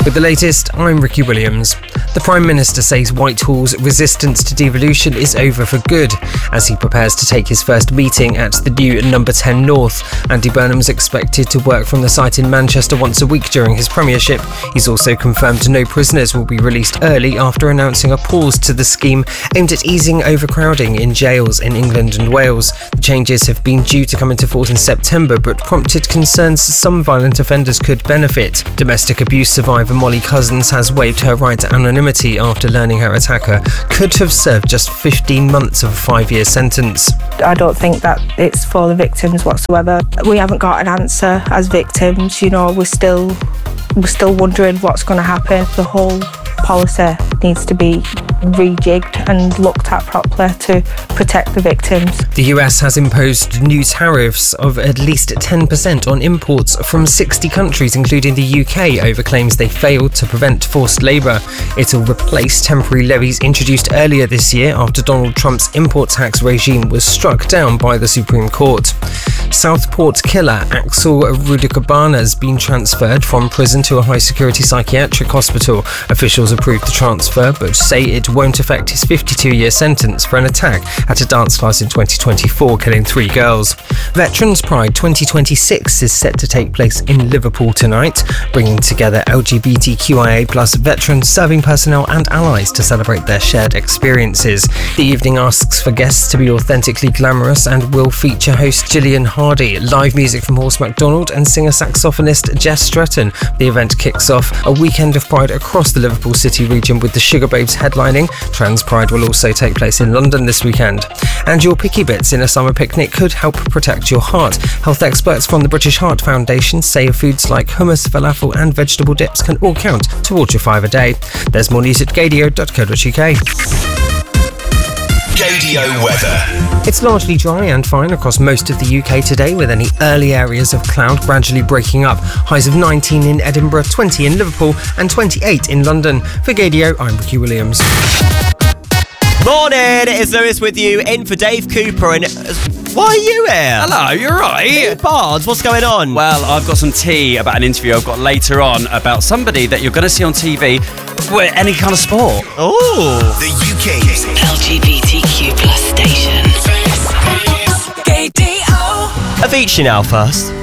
With the latest, I'm Ricky Williams. The Prime Minister says Whitehall's resistance to devolution is over for good as he prepares to take his first meeting at the new Number 10 North. Andy Burnham's expected to work from the site in Manchester once a week during his premiership. He's also confirmed no prisoners will be released early after announcing a pause to the scheme aimed at easing overcrowding in jails in England and Wales. The changes have been due to come into force in September but prompted concerns some violent offenders could benefit. Domestic abuse survivor Molly Cousins has waived her right to anonymity after learning her attacker could have served just 15 months of a 5-year sentence. I don't think that it's for the victims whatsoever. We haven't got an answer as victims, we're still wondering what's going to happen. The whole policy needs to be rejigged and looked at properly to protect the victims. The US has imposed new tariffs of at least 10% on imports from 60 countries, including the UK, over claims they failed to prevent forced labour. It'll replace temporary levies introduced earlier this year after Donald Trump's import tax regime was struck down by the Supreme Court. Southport killer Axel Rudikabana has been transferred from prison to a high-security psychiatric hospital. Officials approved the transfer but say it won't affect his 52-year sentence for an attack at a dance class in 2024, killing 3 girls. Veterans Pride 2026 is set to take place in Liverpool tonight, bringing together LGBTQIA+ veterans, serving personnel and allies to celebrate their shared experiences. The evening asks for guests to be authentically glamorous and will feature host Gillian Hardy, live music from Horse MacDonald and singer-saxophonist Jess Stretton. The event kicks off a weekend of Pride across the Liverpool City region with the Sugar Babes headlining. Trans Pride will also take place in London this weekend. And your picky bits in a summer picnic could help protect your heart. Health experts from the British Heart Foundation say foods like hummus, falafel and vegetable dips can all count towards your 5 a day. There's more news at gadio.co.uk. Gadio weather. It's largely dry and fine across most of the UK today, with any early areas of cloud gradually breaking up. Highs of 19 in Edinburgh, 20 in Liverpool and 28 in London. For Gadio, I'm Ricky Williams. Morning, it's Lewis with you, in for Dave Cooper, and why are you here? Hello, you're right. Bards, what's going on? Well, I've got some tea about an interview I've got later on about somebody that you're going to see on TV with any kind of sport. Oh, The UK's LGBTQ+ station. Avicii now first.